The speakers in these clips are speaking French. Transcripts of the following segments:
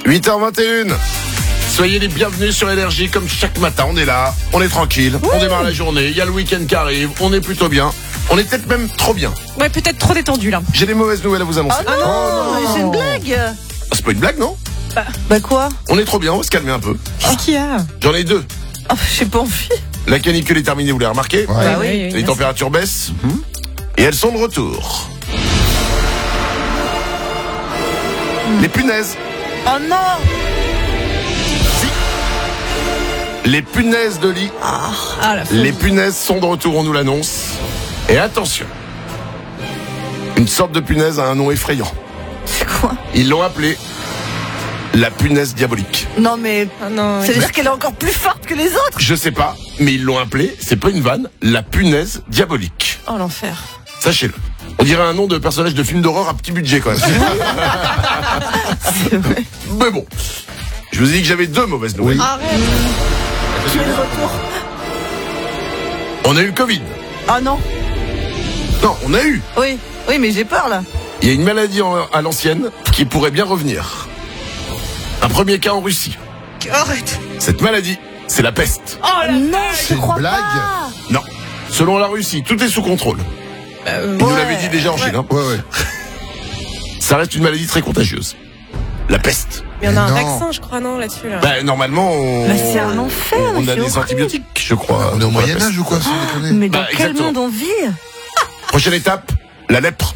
8h21. Soyez les bienvenus sur Énergie, comme chaque matin, on est là, on est tranquille, on démarre la journée, il y a le week-end qui arrive, on est plutôt bien, on est peut-être même trop bien. Ouais, peut-être trop détendu là. J'ai des mauvaises nouvelles à vous annoncer. Oh non, c'est une blague. C'est pas une blague, non? Bah quoi? On est trop bien, on va se calmer un peu. Qu'est-ce qu'il y a? J'en ai deux. Oh, j'ai pas envie. La canicule est terminée, vous l'avez remarqué? Bah oui. Les températures baissent et elles sont de retour. Les punaises. Oh non. Les punaises de lit. Ah, la folie. Les punaises sont de retour, on nous l'annonce. Et attention, une sorte de punaise a un nom effrayant. C'est quoi? Ils l'ont appelée la punaise diabolique. Non mais, Ah non, ça veut dire qu'elle est encore plus forte que les autres. Je sais pas, mais ils l'ont appelée, c'est pas une vanne, la punaise diabolique. oh l'enfer. Sachez-le. On dirait un nom de personnage de film d'horreur à petit budget quand même. C'est vrai. Mais bon, je vous ai dit que j'avais deux mauvaises nouvelles. Arrête. Je vais le retour. On a eu le Covid. Ah non. Non, on a eu. Oui, mais j'ai peur là. Il y a une maladie à l'ancienne qui pourrait bien revenir. Un premier cas en Russie. Arrête. Cette maladie, c'est la peste. Oh la Non, je une crois blague. pas. Non. Selon la Russie, tout est sous contrôle. Il nous l'avait dit déjà en Chine. Hein. Ouais. Ça reste une maladie très contagieuse. La peste. Mais on a un Non. vaccin, je crois, non, là-dessus là. Bah, normalement, Bah, c'est un enfer, on a c'est des horrible. antibiotiques, je crois. On est au pour la Moyen-Âge ou quoi, sans déconner? Mais dans Bah, quel exactement. monde on vit? peste. Prochaine étape, la lèpre.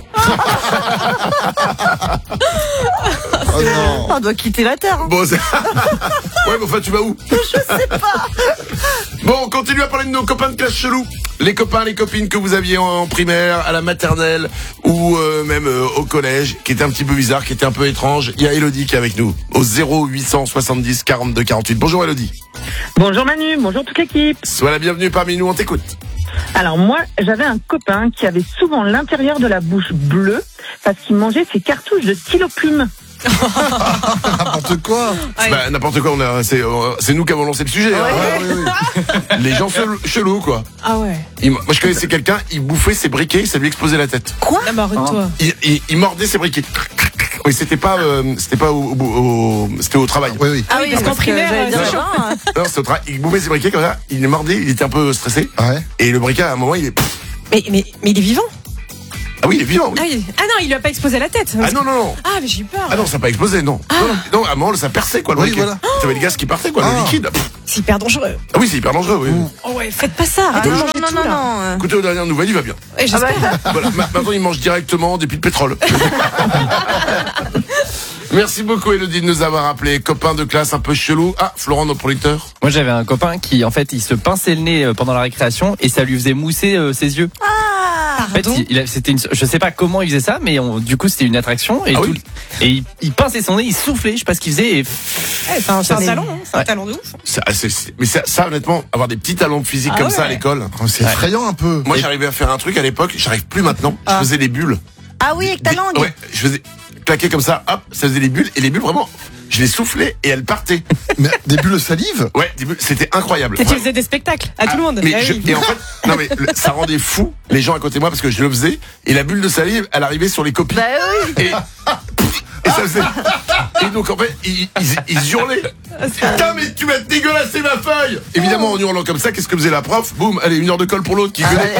Oh non. On doit quitter la Terre. Hein. Bon, ouais, mais enfin, tu vas où? Je sais pas. Bon, on continue à parler de nos copains de classe chelou. Les copains, les copines que vous aviez en primaire, à la maternelle ou même au collège, qui étaient un petit peu bizarres, qui étaient un peu étranges. Il y a Elodie qui est avec nous au 0870 42 48. Bonjour Elodie. Bonjour Manu, bonjour toute l'équipe. Sois la bienvenue parmi nous, on t'écoute. Alors moi, j'avais un copain qui avait souvent l'intérieur de la bouche bleue parce qu'il mangeait ses cartouches de stylo plume. N'importe quoi. Ouais. Bah, n'importe quoi, c'est nous qui avons lancé le sujet. hein. Oui. Les gens chelous, quoi. Ah ouais. Moi, je connaissais quelqu'un, il bouffait ses briquets, ça lui explosait la tête. Quoi? Ah bah arrête-toi. Il mordait ses briquets. Oui, c'était pas c'était au travail. Oui. Ah oui, parce qu'en que primaire, j'allais dire, c'est chaud. hein. Non, c'était au travail. Il bouffait ses briquets comme ça, il les mordait, il était un peu stressé. Ouais. Et le briquet, à un moment, il est... Mais il est vivant. Ah oui, il est vivant, oui. Ah non, il lui a pas explosé la tête. Ah non. Ah, mais j'ai eu peur. Ah non, ça n'a pas explosé, non. Non, à un moment, ça perçait, quoi, le Oui, briquet. voilà. T'avais le gaz qui partait, quoi, le Ah. liquide. C'est hyper dangereux. Ah oui, c'est hyper dangereux, oui. Oh ouais, faites pas ça. Ah Arrêtez de non, manger non, tout, non, là. non. Écoutez, aux dernières nouvelles, il va bien. Ouais, j'espère. Voilà, maintenant, il mange directement des puits de pétrole. Merci beaucoup, Elodie, de nous avoir appelé. Copain de classe un peu chelou. Ah, Florent, notre producteur. Moi, j'avais un copain qui, en fait, il se pinçait le nez pendant la récréation et ça lui faisait mousser ses yeux. Ah. En fait, je sais pas comment il faisait ça, mais du coup, c'était une attraction et Ah tout. oui. Et il pinçait son nez, il soufflait, je sais pas ce qu'il faisait. Et C'est un talent, hein. C'est un Ouais. talent de ouf. Mais ça, honnêtement, avoir des petits talents de physique Ah comme ouais. ça à l'école. Oh, c'est effrayant un peu. Moi, j'arrivais à faire un truc à l'époque, j'arrive plus maintenant. Je faisais des bulles. Ah oui, avec ta langue. Ouais, je faisais claquer comme ça, hop, ça faisait des bulles. Et les bulles, vraiment, je les soufflais et elles partaient. Mais des bulles de salive? Ouais, des bulles, c'était incroyable. Tu Ouais. faisais des spectacles à tout le monde. Mais Ah oui. et en fait, non mais ça rendait fou les gens à côté de moi parce que je le faisais et la bulle de salive, elle arrivait sur les copies. Bah oui. Et ça faisait. Et donc en fait, ils hurlaient. Putain, mais tu m'as dégueulassé ma feuille. Évidemment, en hurlant comme ça, qu'est-ce que faisait la prof? Boum, allez, 1 heure de colle pour l'autre qui gueulait.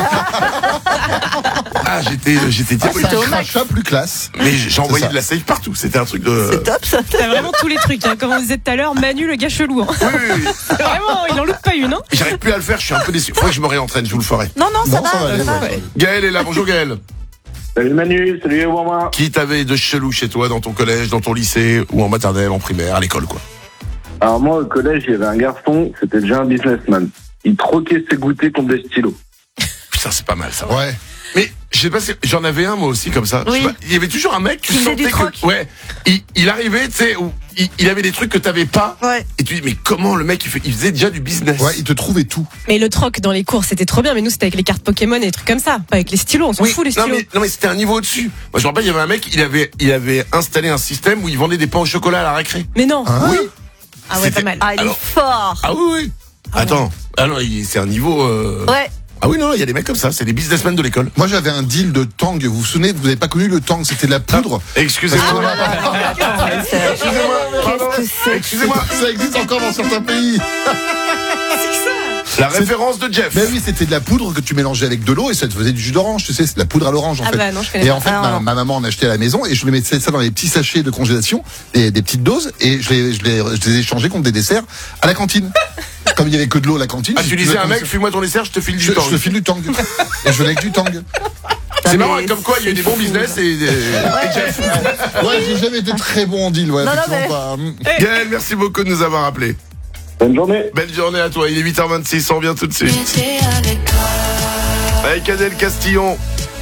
Ah, j'étais C'est diabolique. un crachat plus classe. Mais j'envoyais ça. de la salive partout. C'était un truc de. C'est top ça. T'as vraiment tous les trucs, hein. Comme on disait tout à l'heure, Manu le gars chelou. Hein. Oui. Vraiment, il en loupe pas une. Hein. Et j'arrive plus à le faire. Je suis un peu déçu. Faudrait que je me réentraîne. Je vous le ferai. Non, ça Non, va. ça va aller, ça va. ouais. Gaël est là. Bonjour Gaël. Salut Manu, salut Ouama. Qui t'avait de chelou chez toi, dans ton collège, dans ton lycée, ou en maternelle, en primaire, à l'école, quoi? Alors moi au collège, il y avait un garçon, c'était déjà un businessman. Il troquait ses goûters contre des stylos. Putain, c'est pas mal, ça. Ouais. Mais, je sais pas si, j'en avais un, moi aussi, comme ça. Je sais Oui. pas, il y avait toujours un mec, tu Qui faisait sentais du troc. que, ouais, il arrivait, tu sais, où il avait des trucs que t'avais pas. Ouais. Et tu dis, mais comment le mec, il faisait déjà du business? Ouais, il te trouvait tout. Mais le troc dans les cours, c'était trop bien. Mais nous, c'était avec les cartes Pokémon et des trucs comme ça. Pas avec les stylos. On s'en fout, les non stylos. mais c'était un niveau au-dessus. Moi, je me rappelle, il y avait un mec, il avait installé un système où il vendait des pains au chocolat à la récré. Mais non. Hein? Oui. Ah ouais, C'était- pas mal. Ah, il est Alors- fort. Ah oui. Attends. Ah non, c'est un niveau, Ouais. Ah oui, non, il y a des mecs comme ça, c'est des businessmen de l'école. Moi, j'avais un deal de Tang. Vous vous souvenez, vous n'avez pas connu le Tang, c'était de la poudre. Excusez-moi. Qu'est-ce que excusez-moi. Ça existe encore dans certains pays. La référence de Jeff. Mais oui, c'était de la poudre que tu mélangeais avec de l'eau et ça te faisait du jus d'orange, tu sais, c'est de la poudre à l'orange en Ah fait. bah non, je connais Et pas. en fait, Ah, non. ma maman en achetait à la maison et je mettais ça dans les petits sachets de congélation, des petites doses, et je les échangeais contre des desserts à la cantine. Comme il y avait que de l'eau à la cantine. Ah, si tu veux disais à un comme mec, ça- file-moi ton dessert, je te file je du temps. te file du tang. Et je venais avec du tang. C'est marrant, mais comme quoi il y a eu des bons business et Jeff. Ouais, j'ai jamais été très bon en deal, ouais, Non, non, effectivement mais- pas. Gaël, merci beaucoup de nous avoir appelés. Bonne journée. Belle journée à toi, il est 8h26, on revient tout de suite. Avec Adèle Castillon.